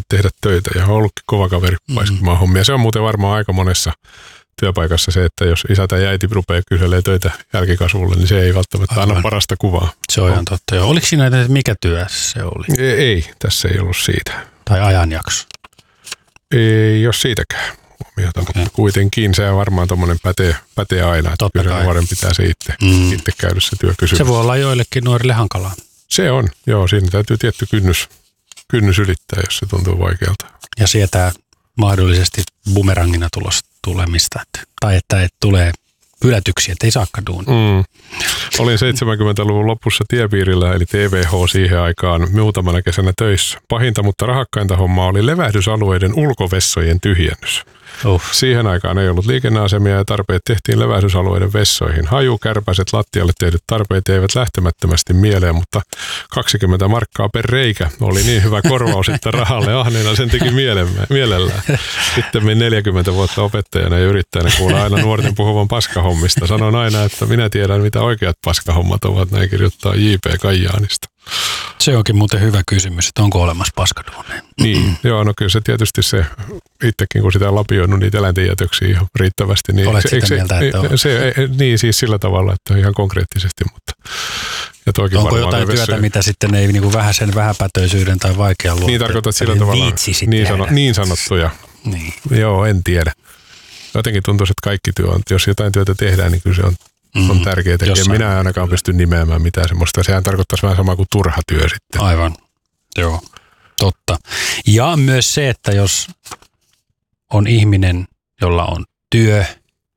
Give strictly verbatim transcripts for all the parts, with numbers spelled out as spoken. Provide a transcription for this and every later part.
tehdä töitä ja on ollutkin kova kaveri paiskimaan mm. hommia. Se on muuten varmaan aika monessa työpaikassa se, että jos isä tai äiti rupeaa kyselee töitä jälkikasvulle, niin se ei välttämättä Aivan. anna parasta kuvaa. Se on ihan totta. Joo. Oliko siinä, että mikä työ se oli? Ei, ei, tässä ei ollut siitä. Tai ajanjakso? Ei ole siitäkään. Okay. Kuitenkin se on varmaan tuommoinen pätee, pätee aina, että Totta kyllä kai. nuoren pitää se itse, mm. itse käydä se työ kysymässä. Se voi olla joillekin nuorille hankalaa. Se on, joo, siinä täytyy tietty kynnys, kynnys ylittää, jos se tuntuu vaikealta. Ja sietää mahdollisesti bumerangina tulos, tulemista, että, tai että et tulee yllätyksiä, että ei saakka duunia. Mm. Olin seitsemänkymmentäluvun lopussa tiepiirillä, eli T V H siihen aikaan muutamana kesänä töissä. Pahinta, mutta rahakkainta hommaa oli levähdysalueiden ulkovessojen tyhjennys. Uh. Siihen aikaan ei ollut liikenneasemia ja tarpeet tehtiin levähdysalueiden vessoihin. Hajukärpäiset lattialle tehdyt tarpeet eivät lähtemättömästi mieleen, mutta kaksikymmentä markkaa per reikä oli niin hyvä korvaus, että rahalle ahneena sen teki mielellään. Sitten neljäkymmentä vuotta opettajana ja yrittäjänä kuulla aina nuorten puhuvan paskahommista. Sanon aina, että minä tiedän, mitä oikeat paskahommat ovat, näin kirjoittaa J P Kajaanista. Se onkin muuten hyvä kysymys, että onko olemassa paskaduuneja. Niin, joo, no kyllä se tietysti se, itsekin kun sitä on lapioinut niitä eläintenjätöksiä ihan riittävästi. Niin Olet se, sitä se, mieltä, että on? Se, niin siis sillä tavalla, että ihan konkreettisesti, mutta... Ja onko jotain työtä, vessoja. Mitä sitten ei niin vähän sen vähäpätöisyyden tai vaikean luonteen? Niin tarkoitat sillä tavalla, niin, sano, niin sanottuja. Niin. Joo, en tiedä. Jotenkin tuntuu, että kaikki työ on, jos jotain työtä tehdään, niin kyllä se on, mm, on tärkeää tekee. Minä en ainakaan pysty nimeämään mitään semmoista. Sehän tarkoittaisi vähän sama kuin turha työ sitten. Aivan, joo, totta. Ja myös se, että jos on ihminen, jolla on työ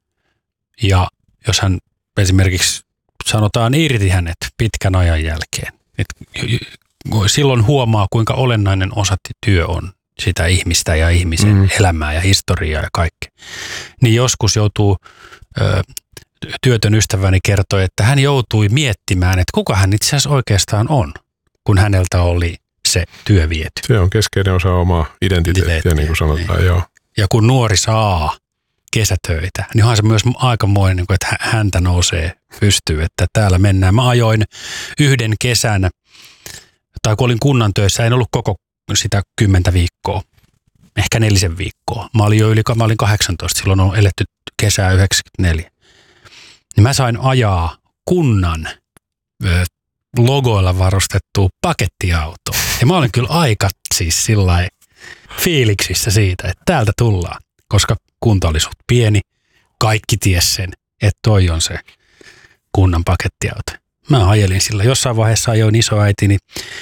ja jos hän esimerkiksi sanotaan irti hänet pitkän ajan jälkeen, että silloin huomaa, kuinka olennainen osa työ on sitä ihmistä ja ihmisen mm. elämää ja historiaa ja kaikkea. Niin joskus joutuu, ö, työtön ystäväni kertoi, että hän joutui miettimään, että kuka hän itse asiassa oikeastaan on, kun häneltä oli se työ viety. Se on keskeinen osa omaa identiteettiä, niin kuin sanotaan, niin. Joo. Ja kun nuori saa kesätöitä, niin onhan se myös aikamoinen, että häntä nousee pystyyn, että täällä mennään. Mä ajoin yhden kesän, tai kun olin kunnan töissä, en ollut koko sitä kymmentä viikkoa, ehkä nelisen viikkoa. Mä olin jo yli, mä olin kahdeksantoista, silloin on eletty kesää yhdeksänkymmentäneljä. Niin mä sain ajaa kunnan ö, logoilla varustettua pakettiautoa. Ja mä olin kyllä aika siis sillai fiiliksissä siitä, että täältä tullaan, koska kunta oli suht pieni. Kaikki ties sen, että toi on se kunnan pakettiauto. Mä ajelin sillä. Jossain vaiheessa ajoin isoäitini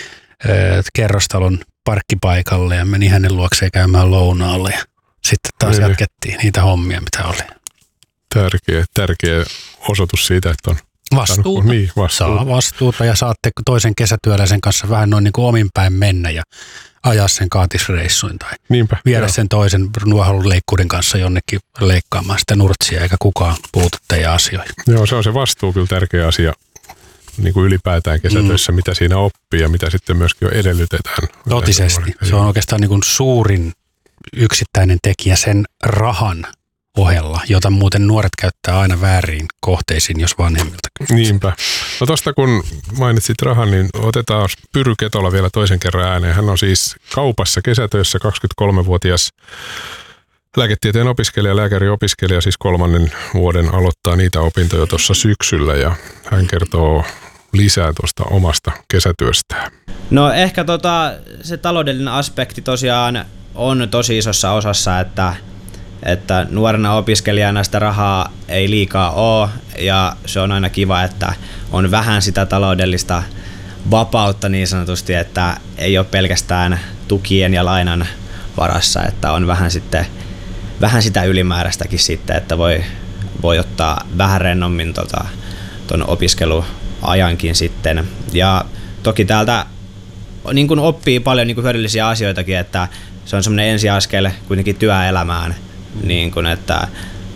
ö, kerrostalon parkkipaikalle ja menin hänen luokseen käymään lounaalle ja sitten taas Eli. jatkettiin niitä hommia, mitä oli. Tärkeä, tärkeä osoitus siitä, että on vastuuta. Niin, vastuuta. Saa vastuuta ja saatte toisen kesätyöläisen kanssa vähän noin niin kuin omin päin mennä ja ajaa sen kaatisreissuin tai Niinpä, viedä joo. sen toisen nuohonleikkuuden kanssa jonnekin leikkaamaan sitä nurtsia eikä kukaan puutu teidän asioihin. Joo, se on se vastuu kyllä tärkeä asia. Niin kuin ylipäätään kesätöissä, mm. mitä siinä oppii ja mitä sitten myöskin edellytetään. Totisesti. Se on oikeastaan niin kuin suurin yksittäinen tekijä sen rahan ohella, jota muuten nuoret käyttää aina väärin kohteisiin, jos vanhemmilta kysytään. Niinpä. No tosta kun mainitsit rahan, niin otetaan Pyry Ketola vielä toisen kerran ääneen. Hän on siis kaupassa kesätöissä kaksikymmentäkolmevuotias lääketieteen opiskelija, lääkäriopiskelija, siis kolmannen vuoden aloittaa niitä opintoja tuossa syksyllä ja hän kertoo lisää tuosta omasta kesätyöstään. No ehkä tota, se taloudellinen aspekti tosiaan on tosi isossa osassa, että, että nuorena opiskelijana sitä rahaa ei liikaa ole ja se on aina kiva, että on vähän sitä taloudellista vapautta niin sanotusti, että ei ole pelkästään tukien ja lainan varassa, että on vähän sitten vähän sitä ylimääräistäkin sitten, että voi, voi ottaa vähän rennommin tota, ton opiskeluajankin sitten. Ja toki täältä niin kun oppii paljon niin kun hyödyllisiä asioitakin, että se on semmoinen ensiaskel kuitenkin työelämään, niin kun, että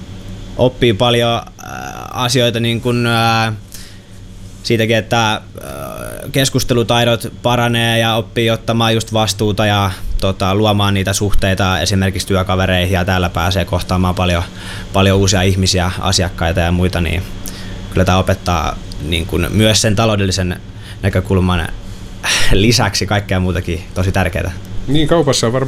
oppii paljon asioita niin kun, siitäkin, että keskustelutaidot paranee ja oppii ottamaan just vastuuta ja tota, luomaan niitä suhteita esimerkiksi työkavereihin ja täällä pääsee kohtaamaan paljon, paljon uusia ihmisiä, asiakkaita ja muita, niin kyllä tämä opettaa niin kun, myös sen taloudellisen näkökulman lisäksi kaikkea muutakin tosi tärkeää. Niin, kaupassa on varmaan